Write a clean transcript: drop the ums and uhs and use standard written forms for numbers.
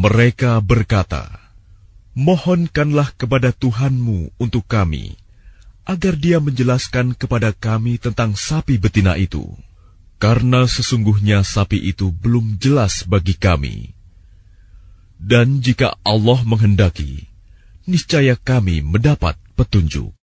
Mereka berkata, "Mohonkanlah kepada Tuhanmu untuk kami, agar Dia menjelaskan kepada kami tentang sapi betina itu, karena sesungguhnya sapi itu belum jelas bagi kami. Dan jika Allah menghendaki, niscaya kami mendapat petunjuk."